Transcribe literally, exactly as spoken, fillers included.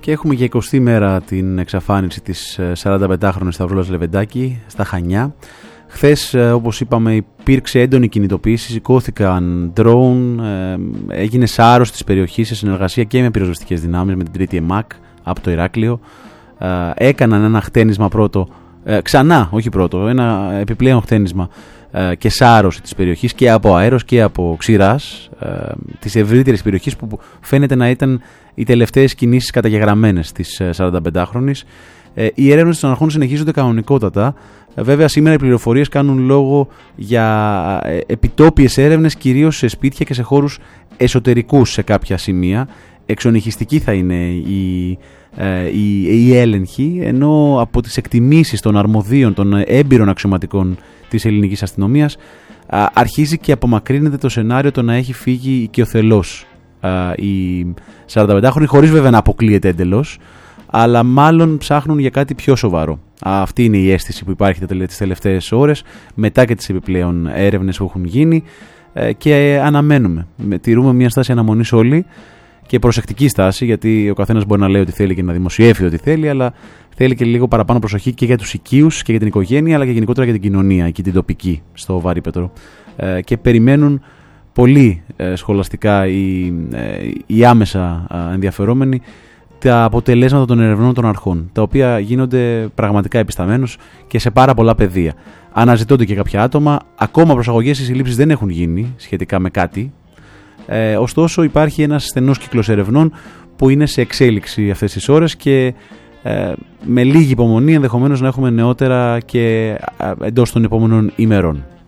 Και έχουμε για εικοστή μέρα την εξαφάνιση της σαρανταπεντάχρονης Σταυρούλας Λεβεντάκη στα Χανιά. Χθες, όπως είπαμε, υπήρξε έντονη κινητοποίηση, σηκώθηκαν ντρόουν, έγινε σάρος της περιοχής σε συνεργασία και με πυροσβεστικές δυνάμεις, με την τρίτη ΕΜΑΚ από το Ηράκλειο. Έκαναν ένα χτένισμα πρώτο, ξανά, όχι πρώτο, ένα επιπλέον χτένισμα και σάρωση της περιοχής και από αέρος και από ξηράς, της ευρύτερης περιοχής που φαίνεται να ήταν οι τελευταίες κινήσεις καταγεγραμμένες της σαρανταπεντάχρονης. Οι έρευνες των αρχών συνεχίζονται κανονικότατα. Βέβαια, σήμερα οι πληροφορίες κάνουν λόγο για επιτόπιες έρευνες, κυρίως σε σπίτια και σε χώρους εσωτερικούς σε κάποια σημεία. Εξονυχιστική θα είναι η, η, η έλεγχη, ενώ από τις εκτιμήσεις των αρμοδίων, των έμπειρων αξιωματικών της ελληνικής αστυνομίας, αρχίζει και απομακρύνεται το σενάριο το να έχει φύγει και ο θελός η σαρανταπεντάχρονη, χωρίς βέβαια να αποκλείεται εντελώς, αλλά μάλλον ψάχνουν για κάτι πιο σοβαρό. Αυτή είναι η αίσθηση που υπάρχει τις τελευταίες ώρες, μετά και τις επιπλέον έρευνες που έχουν γίνει, και αναμένουμε. Τηρούμε μια στάση αναμονής όλοι και προσεκτική στάση, γιατί ο καθένας μπορεί να λέει ότι θέλει και να δημοσιεύει ό,τι θέλει, αλλά θέλει και λίγο παραπάνω προσοχή και για τους οικείους και για την οικογένεια, αλλά και γενικότερα για την κοινωνία και την τοπική στο Βαρύπετρο. Και περιμένουν πολύ σχολαστικά οι, οι άμεσα ενδιαφερόμενοι τα αποτελέσματα των ερευνών των αρχών, τα οποία γίνονται πραγματικά επισταμένως και σε πάρα πολλά πεδία. Αναζητώνται και κάποια άτομα, ακόμα προσαγωγές ή συλλήψεις δεν έχουν γίνει σχετικά με κάτι. Ε, ωστόσο υπάρχει ένας στενός κύκλος ερευνών που είναι σε εξέλιξη αυτές τις ώρες και ε, με λίγη υπομονή ενδεχομένως να έχουμε νεότερα και ε, εντός των επόμενων ημερών.